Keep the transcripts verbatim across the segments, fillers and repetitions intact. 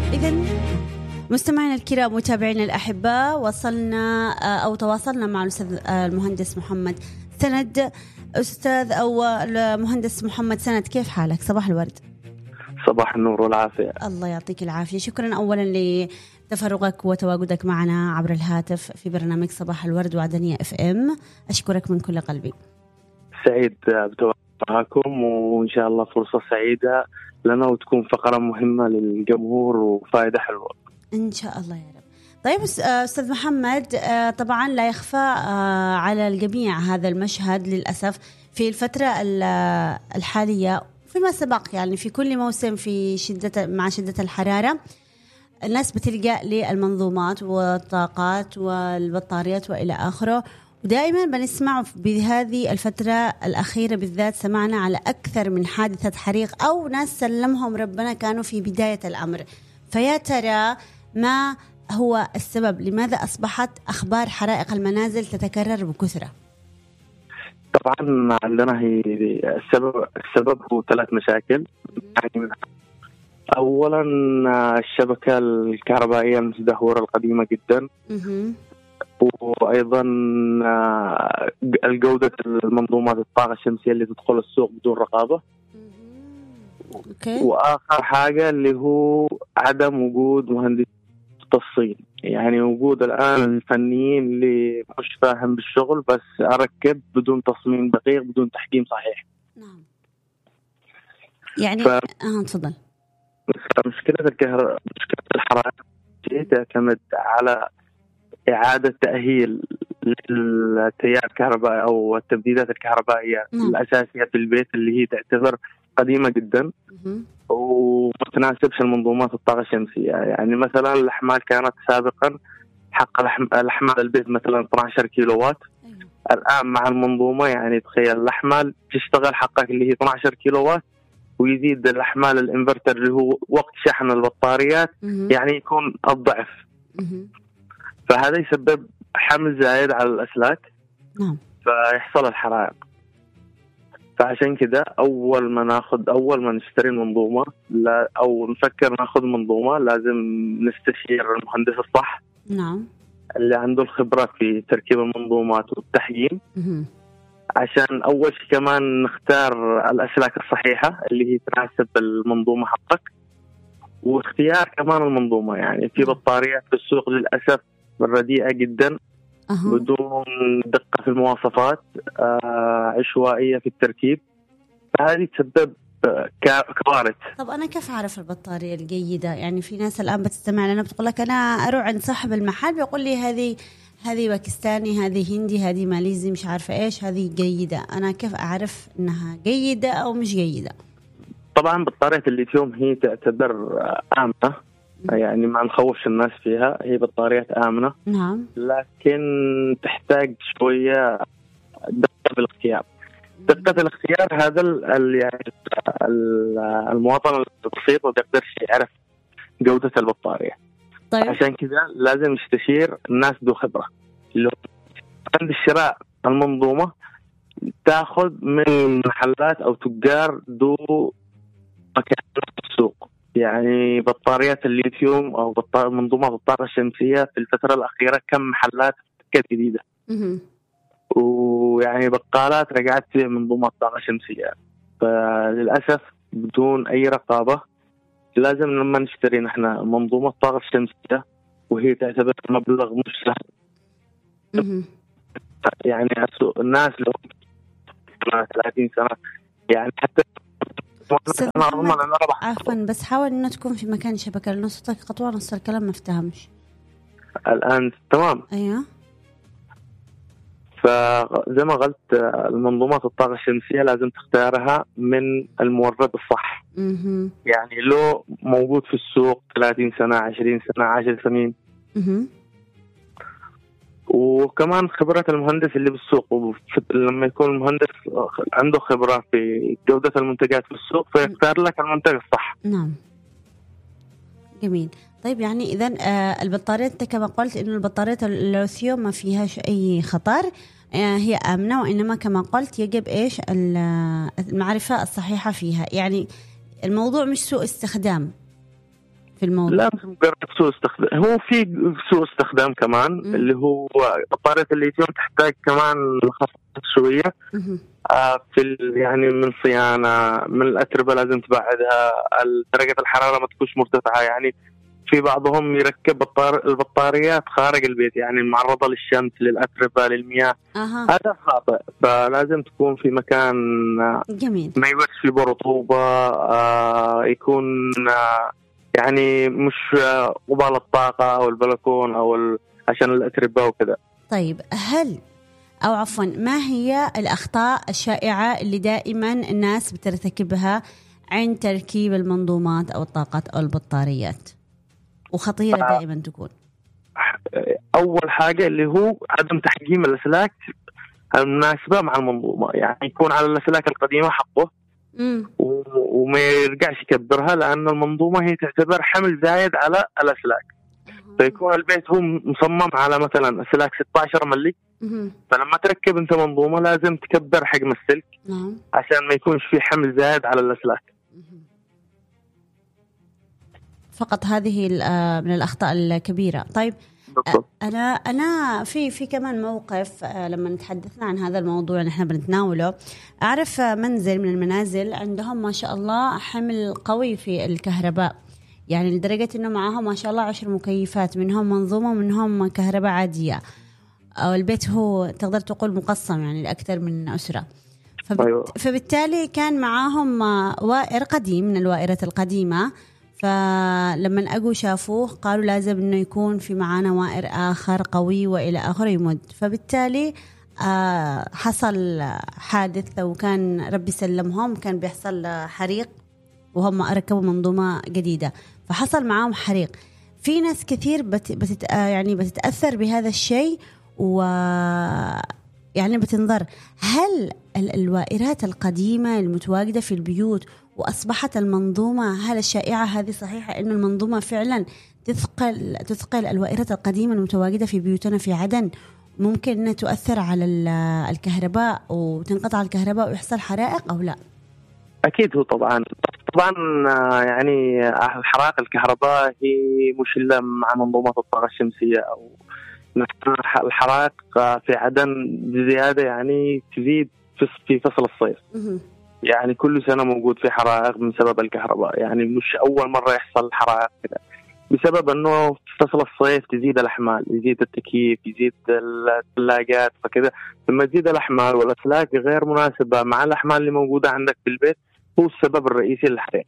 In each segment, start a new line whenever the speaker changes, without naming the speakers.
إذن مستمعينا الكرام متابعينا الأحباء، وصلنا أو تواصلنا مع الأستاذ المهندس محمد سند. أستاذ أو المهندس محمد سند، كيف حالك؟ صباح الورد.
صباح النور والعافية.
الله يعطيك العافية. شكرا أولا لتفرغك وتواجدك معنا عبر الهاتف في برنامج صباح الورد وعدنية اف ام. أشكرك من كل قلبي.
سعيد بتواجد معكم، وإن شاء الله فرصة سعيدة لنا وتكون فقرة مهمة للجمهور وفائدة حلوة
إن شاء الله يا رب. طيب أستاذ محمد، طبعا لا يخفى على الجميع هذا المشهد للأسف في الفترة الحالية فيما سبق، يعني في كل موسم في شدة مع شدة الحرارة الناس بتلجأ للمنظومات والطاقات والبطاريات وإلى آخره، ودائما بنسمع بهذه الفترة الأخيرة بالذات سمعنا على أكثر من حادثة حريق أو ناس سلمهم ربنا كانوا في بداية الأمر. فيا ترى ما هو السبب؟ لماذا أصبحت أخبار حرائق المنازل تتكرر بكثرة؟
طبعا عندنا هي السبب السبب هو ثلاث مشاكل. يعني أولا الشبكة الكهربائية المتدهورة القديمة جدا، وأيضا الجودة المنظومات الطاقة الشمسية اللي تدخل السوق بدون رقابة. وآخر حاجة اللي هو عدم وجود مهندسين مختصين، يعني وجود الآن الفنيين اللي مش فاهم بالشغل بس أركب بدون تصميم دقيق بدون تحكيم صحيح.
نعم. يعني
ف...
آه تفضل.
مشكلة الكهرباء مشكلة الحرائق تعتمد على إعادة تأهيل للتيار الكهربائي أو التبديلات الكهربائية نعم. الأساسية في البيت اللي هي تعتبر قديمة جدا ومتناسبش المنظومات الطاقة الشمسية. يعني مثلا الأحمال كانت سابقا حق الأحمال البيت مثلا اثنا عشر كيلو وات. أيوة. الآن مع المنظومة يعني تخيل الأحمال تشتغل حقك اللي هي اثنا عشر كيلو وات، ويزيد الأحمال الانفرتر اللي هو وقت شحن البطاريات مم. يعني يكون الضعف. مم. فهذا يسبب حمل زايد على الأسلاك نعم. فيحصل الحرائق. فعشان كده أول ما ناخد أول ما نشتري المنظومة لا أو نفكر ناخد منظومة لازم نستشير المهندس الصح
نعم
اللي عنده الخبرة في تركيب المنظومات والتحجيم م- عشان أول شيء كمان نختار الأسلاك الصحيحة اللي هي تناسب المنظومة حقك، واختيار كمان المنظومة. يعني في بطاريات في السوق للأسف رديئة جدا أه. بدون دقة في المواصفات، آه عشوائية في التركيب، فهذه تسبب كوارث.
طب أنا كيف أعرف البطارية الجيدة؟ يعني في ناس الآن بتستمع لنا بتقول لك أنا أروح عند صاحب المحل بيقول لي هذه هذه باكستاني، هذه هندي، هذه ماليزي، مش عارفة إيش، هذه جيدة. أنا كيف أعرف إنها جيدة أو مش جيدة؟
طبعا بطارية الليثيوم هي تعتبر آمنة، يعني ما نخوفش الناس فيها، هي بطاريات آمنة
نعم،
لكن تحتاج شوية دقة في الاختيار. دقة الاختيار هذا ال يعني المواطن البسيط ما بيقدرش يعرف جودة البطارية.
طيب.
عشان كذا لازم يستشير الناس ذو خبرة. لو عند الشراء المنظومة تأخذ من محلات أو تجار ذو مكان في السوق. يعني بطاريات الليثيوم أو بطاريات منظومات الطاقة الشمسية في الفترة الأخيرة كم محلات جديدة ويعني بقالات رجعت فيها منظومات طاقة شمسية، فللأسف بدون أي رقابة. لازم لما نشتري نحن منظومة طاقة شمسية وهي تعتبر مبلغ مش سهل، يعني الناس لو ثلاثين سنة يعني حتى
أنا أضمن أن أربح. عفوا بس حاول أن تكون في مكان شبكة لأنه صوتك قطوع نص الكلام ما افتهمش
الآن. تمام.
أيوة.
فزي ما قلت المنظومات الطاقة الشمسية لازم تختارها من المورد الصح.
مه.
يعني لو موجود في السوق ثلاثين سنة عشرين سنة عشر سنين.
مه.
وكمان خبرة المهندس اللي بالسوق، لما يكون المهندس عنده خبرة في جودة المنتجات في السوق فيختار لك المنتج الصح.
نعم جميل. طيب يعني إذن آه البطارية أنت كما قلت إنه البطارية الليثيوم ما فيهاش أي خطر، آه هي آمنة، وإنما كما قلت يجب إيش المعرفة الصحيحة فيها. يعني الموضوع مش سوء استخدام. في الموضوع؟
لا مش مجرد سوء استخدام، هو في سوء استخدام كمان. م. اللي هو بطارية الليثيوم تحتاج كمان خصائص شوية آه في يعني من صيانة، من الأتربة لازم تبعدها، درجة الحرارة ما تكونش مرتفعة. يعني في بعضهم يركب البطاريات خارج البيت، يعني معرضة للشمس، للأتربة، للمياه.
أه.
هذا خاطئ. فلازم تكون في مكان
جميل
ما يبث فيه رطوبة، آه يكون آه يعني مش قبال الطاقة أو البلكون أو ال... عشان الأتربة وكذا.
طيب هل أو عفوا ما هي الأخطاء الشائعة اللي دائما الناس بترتكبها عند تركيب المنظومات أو الطاقات أو البطاريات وخطيرة آه دائما تكون؟
أول حاجة اللي هو عدم تحجيم الأسلاك المناسبة مع المنظومة. يعني يكون على الأسلاك القديمة حقه و... وما يرجعش يكبرها، لأن المنظومة هي تعتبر حمل زايد على الأسلاك. فيكون البيت هو مصمم على مثلا أسلاك ستة عشر ملي، فلما تركب أنت منظومة لازم تكبر حجم السلك عشان ما يكونش في حمل زايد على الأسلاك.
فقط هذه من الأخطاء الكبيرة. طيب أنا أنا في في كمان موقف لما نتحدثنا عن هذا الموضوع نحن بنتناوله. أعرف منزل من المنازل عندهم ما شاء الله حمل قوي في الكهرباء، يعني لدرجة إنه معاهم ما شاء الله عشر مكيفات، منهم منظومة ومنهم كهرباء عادية، أو البيت هو تقدر تقول مقسم يعني لأكثر من أسرة. فبت... فبالتالي كان معاهم وائر قديم من الوائرات القديمة، فلما أجوا شافوه قالوا لازم إنه يكون في معانا وائر آخر قوي وإلى آخر يمد. فبالتالي آه حصل حادث، وكان ربي سلمهم كان بيحصل حريق وهم ركبوا منظومة جديدة، فحصل معاهم حريق. في ناس كثير بت بتت يعني بتتأثر بهذا الشيء و يعني بتنظر هل الوائرات القديمة المتواجدة في البيوت وأصبحت المنظومة، هل الشائعة هذه صحيحة إن المنظومة فعلا تثقل تثقل الوائرات القديمة المتواجدة في بيوتنا في عدن، ممكن أن تؤثر على الكهرباء وتنقطع الكهرباء ويحصل حرائق أو لا؟
أكيد هو طبعا طبعا يعني الحرائق الكهرباء هي مش إلا مع منظومات الطاقة الشمسية أو الحرائق في عدن بزيادة، يعني تزيد في فصل الصيف. يعني كل سنة موجود في حرائق من سبب الكهرباء، يعني مش أول مرة يحصل حرائق كده، بسبب أنه في فصل الصيف تزيد الأحمال، يزيد التكييف، يزيد الثلاجات، فكذا لما تزيد الأحمال والأسلاك غير مناسبة مع الأحمال اللي موجودة عندك في البيت هو السبب الرئيسي للحريق.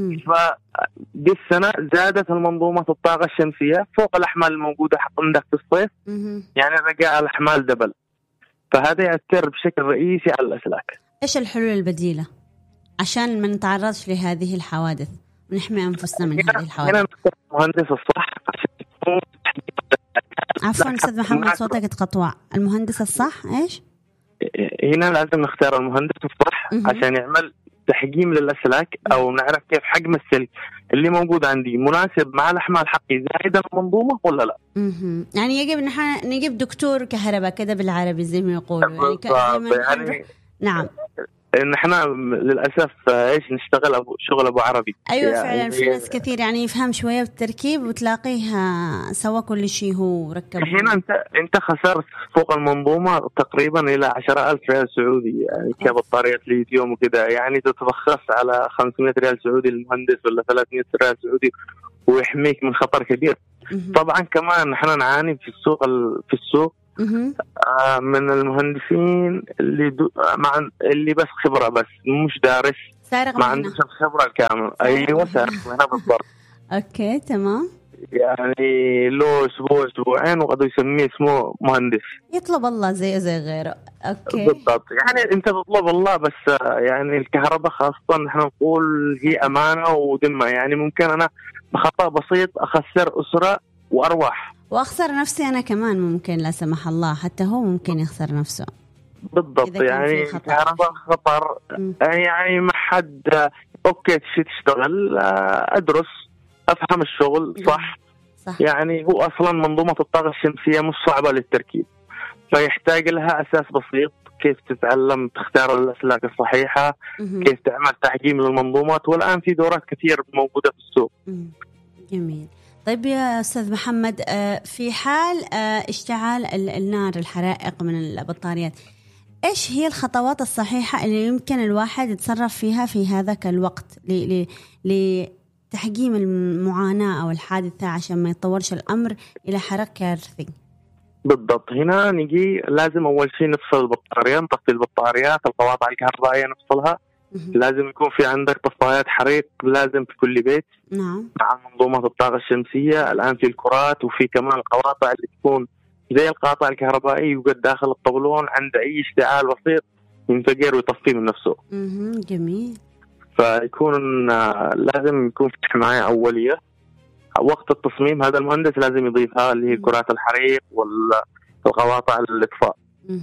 فدي السنة زادت المنظومة الطاقة الشمسية فوق الأحمال الموجودة عندك في الصيف، يعني رجع الأحمال دبل، فهذا يأثر بشكل رئيسي على الأسلاك.
إيش الحلول البديلة عشان ما نتعرضش لهذه الحوادث ونحمي أنفسنا من هذه الحوادث؟
هنا مهندس الصح عشان
عفوا أستاذ محمد صوتك تقطع. المهندس الصح إيش؟
هنا لازم نختار المهندس الصح عشان يعمل تحجيم للأسلاك أو نعرف كيف حجم السلك اللي موجود عندي مناسب مع الأحمال حقي زائد المنظومة ولا لا.
مم. يعني يجب نحن نجيب دكتور كهرباء كده بالعربي زي ما يقولوا يعني, يعني نعم.
نحن للأسف إيش نشتغل أبو شغل أبو عربي.
أيوة
يعني
فعلا في ناس كثير يعني يفهم شوية بالتركيب وتلاقيها سوى كل شيء هو ركب.
هنا أنت أنت خسرت فوق المنظومة تقريبا إلى عشرة ألف ريال سعودي، يعني كبطارية ليثيوم وكذا، يعني تتبخص على خمسمائة ريال سعودي للمهندس ولا ثلاثمائة ريال سعودي ويحميك من خطر كبير. طبعا كمان نحن نعاني في السوق في السوق آه من المهندسين اللي دو مع اللي بس خبرة بس مش دارس، ما عندوش الخبرة الكاملة. أيوة سارق هنا بالضبط.
أوكي تمام.
يعني له أسبوع أسبوعين وقد يسميه اسمه مهندس،
يطلب الله زي زي غيره. أوكي
بالضبط. يعني أنت تطلب الله، بس يعني الكهرباء خاصة نحن نقول هي أمانة وذمة، يعني ممكن أنا بخطأ بسيط أخسر أسرة وأرواح
وأخسر نفسي أنا كمان، ممكن لا سمح الله حتى هو ممكن يخسر نفسه.
بالضبط. يعني الكهرباء خطر. يعني ما حد أوكي تشتغل أدرس أفهم الشغل صح. صح. يعني هو أصلا منظومة الطاقة الشمسية مش صعبة للتركيب، فيحتاج لها أساس بسيط، كيف تتعلم تختار الأسلاك الصحيحة، كيف تعمل تحجيم للمنظومات، والآن في دورات كثير موجودة في السوق.
جميل. طيب يا أستاذ محمد، في حال اشتعال النار الحرائق من البطاريات، إيش هي الخطوات الصحيحة اللي يمكن الواحد يتصرف فيها في هذاك الوقت لتحجيم المعاناة أو الحادثة عشان ما يتطورش الأمر إلى حرق كارثي؟
بالضبط. هنا نجي لازم أول شيء نفصل البطارية، نطفي البطاريات، القواطع الكهربائية نفصلها. لازم يكون في عندك طفايات حريق لازم في كل بيت.
نعم.
مع منظومات الطاقة الشمسية الآن في الكرات، وفي كمان القواطع اللي تكون زي القاطع الكهربائي يوجد داخل الطبلون، عند أي اشتعال بسيط ينفجر ويطفي من نفسه.
اها جميل.
فيكون لازم يكون في حماية أولية وقت التصميم. هذا المهندس لازم يضيفها اللي هي كرات الحريق والقواطع الإطفاء.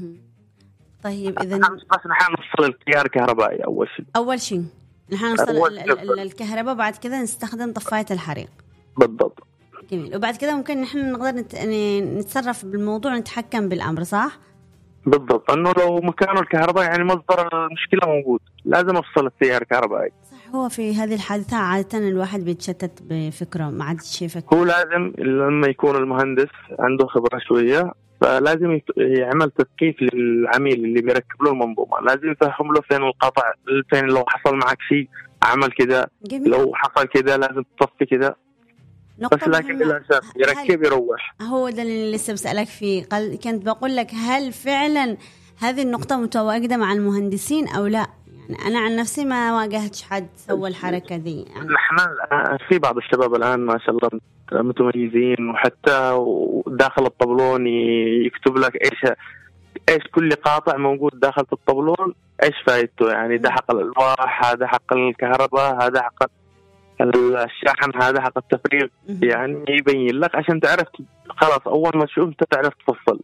طيب إذا
بس نحن نفصل التيار الكهربائي أول شيء.
أول شيء نحن نوصل الكهرباء، بعد كذا نستخدم طفاية الحريق.
بالضبط.
جميل. وبعد كذا ممكن نحن نقدر نت... نتصرف بالموضوع ونتحكم بالأمر، صح؟
بالضبط. أنه لو مكانه الكهرباء يعني مصدر المشكلة موجود، لازم أفصل التيار الكهربائي.
صح. هو في هذه الحادثة عادة الواحد بيتشتت بفكره، ما عاد شيء يفكر.
هو لازم لما يكون المهندس عنده خبرة شوية فلازم يعمل تثقيف للعميل اللي بيركب له المنظومة، لازم يفهم له فين القطع، فين لو حصل معك شيء عمل كده، لو حصل كده لازم تصفي كده. بس لكن للأسف يركب يروح.
هو ده اللي لسه بسألك فيه. قل... كنت بقول لك هل فعلا هذه النقطة متواجدة مع المهندسين أو لا؟ يعني أنا عن نفسي ما واجهتش حد سوى الحركة دي. يعني
نحن في بعض الشباب الآن ما شاء الله متميزين، وحتى داخل الطبلون يكتب لك إيش إيش كل قاطع موجود داخل الطبلون إيش فايدته. يعني ده حق الألواح، هذا حق الكهرباء، هذا حق الشحن، هذا حق التفريغ. يعني يبين لك عشان تعرف خلاص أول ما تشوف أنت تعرف تفصل.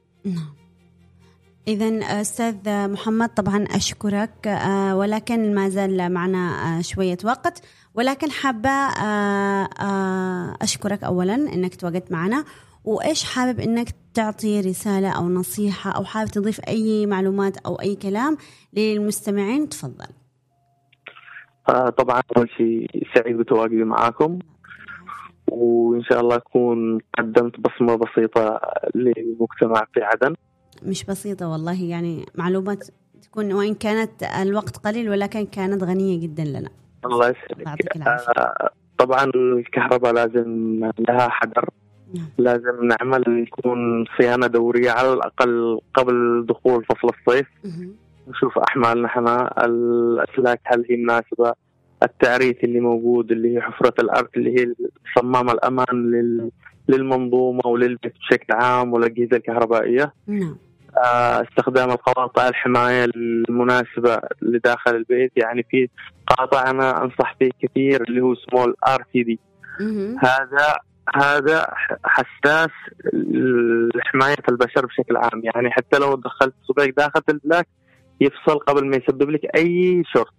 إذن أستاذ محمد طبعا أشكرك، ولكن ما زال معنا شوية وقت، ولكن حابة أشكرك أولا أنك تواجدت معنا. وإيش حابب أنك تعطي رسالة أو نصيحة أو حابب تضيف أي معلومات أو أي كلام للمستمعين؟ تفضل.
آه طبعا أول شيء سعيد بتواجدي معاكم، وإن شاء الله أكون قدمت بصمة بسيطة للمجتمع في عدن.
مش بسيطة والله، يعني معلومات تكون وإن كانت الوقت قليل ولكن كانت غنية جدا لنا.
الله يسعدك. آه طبعا الكهرباء لازم لها حذر. نعم. لازم نعمل يكون صيانة دورية على الأقل قبل دخول فصل الصيف. مه. نشوف أحمالنا احنا الأسلاك هل هي مناسبة، التعريث اللي موجود اللي هي حفرة الأرض اللي هي صمام الأمان لل... للمنظومة وللبيت بشكل عام والأجهزة الكهربائية.
نعم.
آه استخدام القواطع الحماية المناسبة لداخل البيت. يعني في قاطع أنا أنصح فيه كثير اللي هو سمول آر سي دي. هذا هذا حساس لحماية البشر بشكل عام. يعني حتى لو دخلت صبعك داخل البلاك يفصل قبل ما يسبب لك أي شرط.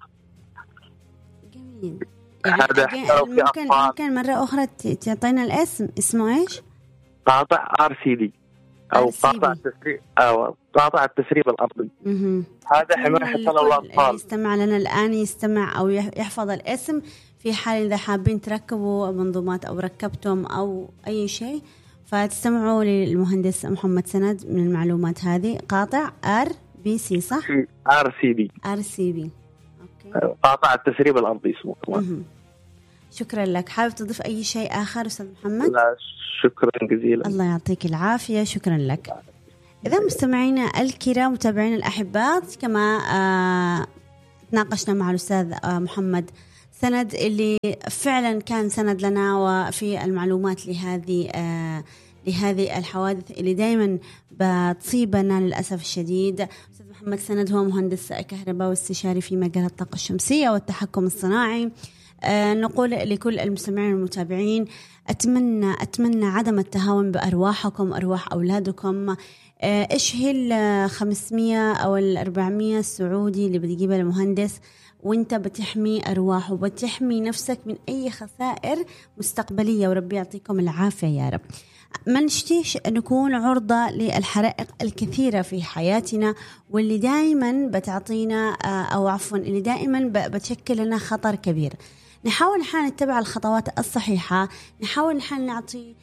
جميل. يعني هذا ممكن ممكن مرة أخرى تعطينا الاسم، اسمه إيش؟
قاطع آر سي دي أو قاطع التسريب أو قاطع التسريب الأرضي. هذا حماية حتى لو الأطفال.
يستمع لنا الآن يستمع أو يحفظ الاسم في حال إذا حابين تركبوا منظومات أو ركبتم أو أي شيء، فتستمعوا للمهندس محمد سند من المعلومات هذه. قاطع آر بي سي صح؟
آر سي بي.
آر سي بي.
أوكي. قاطع التسريب الأرضي اسمه كمان.
شكرا لك. حابب تضيف أي شيء آخر أستاذ محمد؟
لا شكرا جزيلا.
الله يعطيك العافية. شكرا لك. إذا مستمعينا الكرام متابعين الأحباء، كما آه تناقشنا مع الأستاذ آه محمد سند اللي فعلا كان سند لنا وفي المعلومات لهذه آه لهذه الحوادث اللي دائما بتصيبنا للأسف الشديد. أستاذ محمد سند هو مهندس كهرباء واستشاري في مجال الطاقة الشمسية والتحكم الصناعي. آه نقول لكل المستمعين والمتابعين أتمنى أتمنى عدم التهاون بأرواحكم، أرواح أولادكم. آه إيش هي الخمسمية أو الأربعمية السعودي اللي بتجيبها المهندس وانت بتحمي أرواح وبتحمي نفسك من أي خسائر مستقبلية، وربي يعطيكم العافية يا رب. ما نشتيش نكون عرضة للحرائق الكثيرة في حياتنا واللي دائما بتعطينا أو عفوا اللي دائما بتشكل لنا خطر كبير. نحاول نحن نتبع الخطوات الصحيحة، نحاول نحن نعطي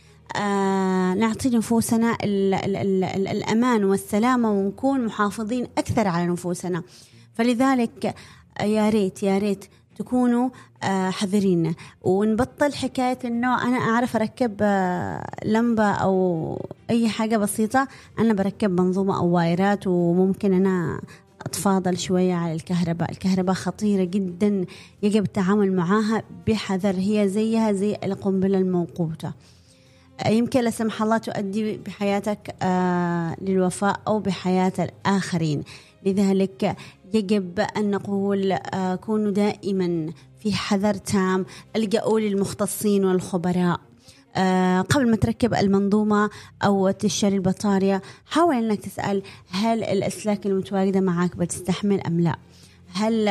آه نعطي نفوسنا ال ال ال ال الأمان والسلامة، ونكون محافظين أكثر على نفوسنا. فلذلك يا ريت يا ريت تكونوا آه حذرين، ونبطل حكاية إنه أنا أعرف أركب آه لمبة أو أي حاجة بسيطة، أنا بركب منظومة أو وايرات وممكن أنا أتفاضل شوية على الكهرباء. الكهرباء خطيرة جدا، يجب التعامل معها بحذر، هي زيها زي القنبلة الموقوتة، يمكن لا سمح الله تؤدي بحياتك آه للوفاة أو بحياة الآخرين. لذلك يجب أن نقول آه كونوا دائما في حذر تام، الجأوا للمختصين والخبراء. آه قبل ما تركب المنظومة أو تشتري البطارية، حاول أنك تسأل هل الأسلاك المتواجدة معك بتستحمل أم لا، هل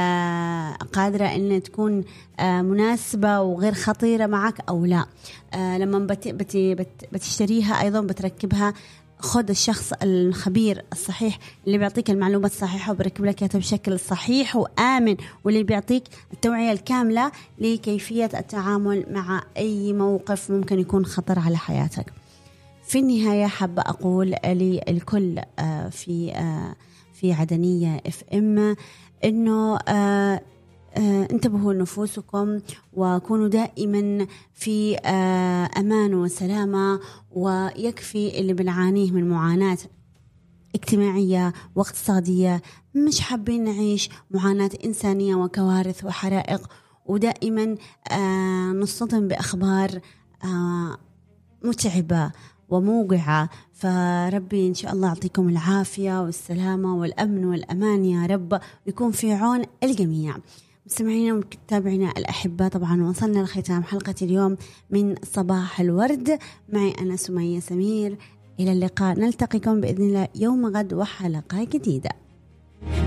آه قادرة أن تكون آه مناسبة وغير خطيرة معك أو لا. آه لما بت بت بت بتشتريها أيضا بتركبها، خذ الشخص الخبير الصحيح اللي بيعطيك المعلومات الصحيحة وبركب لك اياها بشكل صحيح وآمن، واللي بيعطيك التوعية الكاملة لكيفية التعامل مع أي موقف ممكن يكون خطر على حياتك. في النهاية حابة أقول للكل آه في آه في عدنية اف ام إنه آه آه انتبهوا لنفوسكم، وكونوا دائما في آه أمان وسلامة، ويكفي اللي بنعانيه من معاناة اجتماعية واقتصادية، مش حابين نعيش معاناة إنسانية وكوارث وحرائق، ودائما آه نصطدم بأخبار آه متعبة وموجعة. فربي إن شاء الله يعطيكم العافية والسلامة والأمن والأمان يا رب، ويكون في عون الجميع. مستمعينا ومتابعينا الأحباء، طبعا وصلنا لختام حلقة اليوم من صباح الورد، معي أنا سمية سمير. إلى اللقاء، نلتقيكم بإذن الله يوم غد وحلقة جديدة.